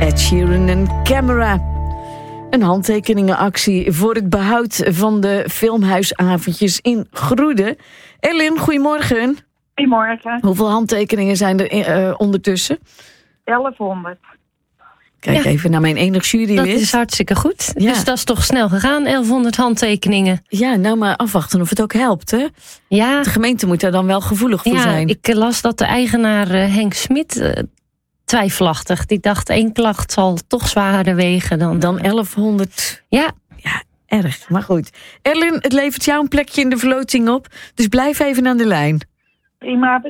Ed Sheeran en Camera. Een handtekeningenactie voor het behoud van de filmhuisavondjes in Groede. Ellen, goedemorgen. Goedemorgen. Hoeveel handtekeningen zijn er ondertussen? 1100. Kijk even naar mijn enig jurylid. Dat is hartstikke goed. Ja. Dus dat is toch snel gegaan, 1100 handtekeningen. Ja, nou maar afwachten of het ook helpt, hè? Ja, De gemeente moet daar dan wel gevoelig voor zijn. Ik las dat de eigenaar Henk Smit twijfelachtig. Die dacht, 1 klacht zal toch zwaarder wegen dan 1100. Ja. Ja, erg. Maar goed. Ellen, het levert jou een plekje in de verloting op. Dus blijf even aan de lijn. Prima,